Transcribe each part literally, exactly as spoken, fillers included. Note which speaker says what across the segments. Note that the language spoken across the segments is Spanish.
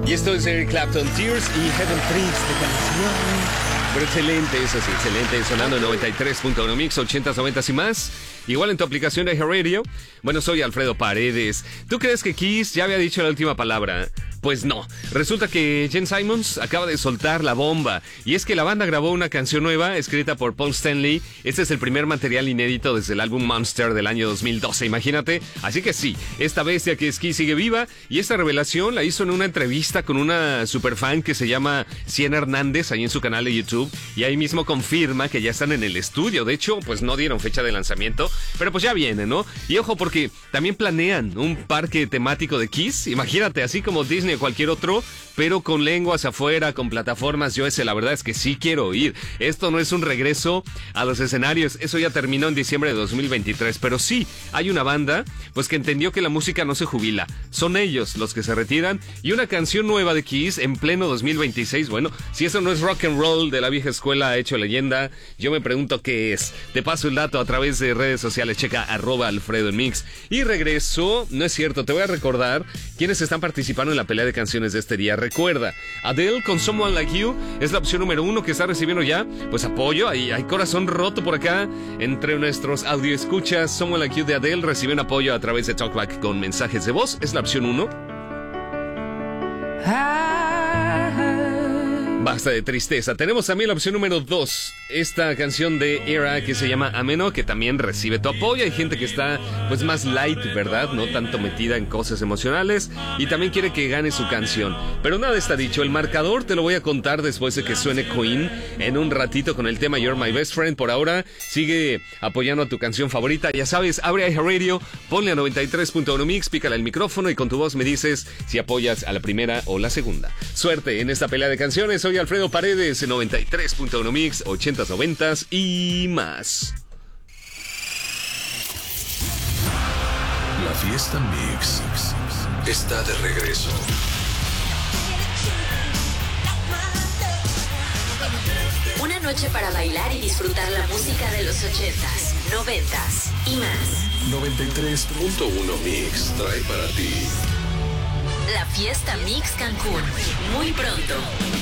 Speaker 1: Y esto es Eric Clapton, Tears y Heaven Triste canción. Pero excelente, eso sí, excelente. Sonando en noventa y tres punto uno Mix, ochentas, noventas y más. Igual en tu aplicación de iHeartRadio. Bueno, soy Alfredo Paredes. ¿Tú crees que Kiss ya había dicho la última palabra? Pues no. Resulta que Gene Simmons acaba de soltar la bomba. Y es que la banda grabó una canción nueva escrita por Paul Stanley. Este es el primer material inédito desde el álbum Monster del año dos mil doce, imagínate. Así que sí, esta bestia que es Kiss sigue viva. Y esta revelación la hizo en una entrevista con una superfan que se llama Siena Hernández, ahí en su canal de YouTube. Y ahí mismo confirma que ya están en el estudio. De hecho, pues no dieron fecha de lanzamiento, pero pues ya viene, ¿no? Y ojo, porque también planean un parque temático de Kiss. Imagínate, así como Disney o cualquier otro, pero con lenguas afuera, con plataformas. Yo ese, la verdad es que sí quiero ir. Esto no es un regreso a los escenarios. Eso ya terminó en diciembre de dos mil veintitrés. Pero sí, hay una banda, pues que entendió que la música no se jubila. Son ellos los que se retiran. Y una canción nueva de Kiss en pleno dos mil veintiséis. Bueno, si eso no es rock and roll de la vieja escuela hecho leyenda, yo me pregunto qué es. Te paso el dato a través de redes sociales. Checa arroba Alfredo en Mix. Y regreso, no es cierto, te voy a recordar quiénes están participando en la pelea de canciones de este día. Recuerda, Adele con Someone Like You es la opción número uno que está recibiendo ya, pues apoyo. Hay, hay corazón roto por acá entre nuestros audio escuchas. Someone Like You de Adele reciben apoyo a través de Talkback con mensajes de voz. Es la opción uno. Basta de tristeza. Tenemos también la opción número dos. Esta canción de Era que se llama Ameno, que también recibe tu apoyo. Hay gente que está pues más light, ¿verdad? No tanto metida en cosas emocionales. Y también quiere que gane su canción. Pero nada está dicho. El marcador te lo voy a contar después de que suene Queen en un ratito con el tema You're My Best Friend. Por ahora, sigue apoyando a tu canción favorita. Ya sabes, abre iHeartRadio, ponle a noventa y tres punto uno Mix, pícale el micrófono y con tu voz me dices si apoyas a la primera o la segunda. Suerte en esta pelea de canciones. Soy Alfredo Paredes en noventa y tres punto uno Mix, ochentas, noventas y más.
Speaker 2: La fiesta Mix está de regreso.
Speaker 3: Una noche para bailar y disfrutar la música de los ochentas, noventas y más.
Speaker 2: noventa y tres punto uno Mix trae para ti
Speaker 3: la fiesta Mix Cancún, muy pronto.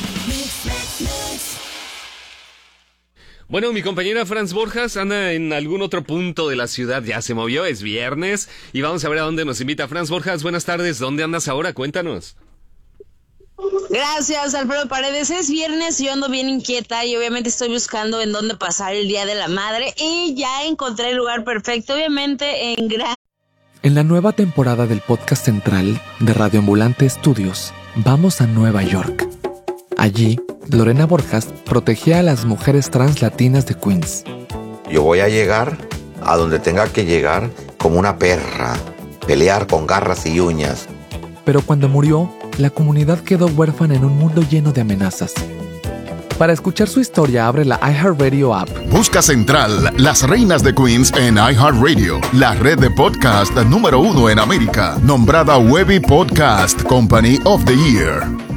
Speaker 1: Bueno, mi compañera Franz Borjas anda en algún otro punto de la ciudad, ya se movió, es viernes y vamos a ver a dónde nos invita Franz Borjas. Buenas tardes, ¿dónde andas ahora? Cuéntanos.
Speaker 4: Gracias, Alfredo Paredes. Es viernes y yo ando bien inquieta y obviamente estoy buscando en dónde pasar el Día de la Madre y ya encontré el lugar perfecto, obviamente en Gran...
Speaker 5: En la nueva temporada del podcast central de Radio Ambulante Estudios, vamos a Nueva York. Allí, Lorena Borjas protegía a las mujeres trans latinas de Queens.
Speaker 6: Yo voy a llegar a donde tenga que llegar como una perra, pelear con garras y uñas.
Speaker 5: Pero cuando murió, la comunidad quedó huérfana en un mundo lleno de amenazas. Para escuchar su historia, abre la iHeartRadio app.
Speaker 7: Busca Central, las reinas de Queens en iHeartRadio, la red de podcast número uno en América, nombrada Webby Podcast Company of the Year.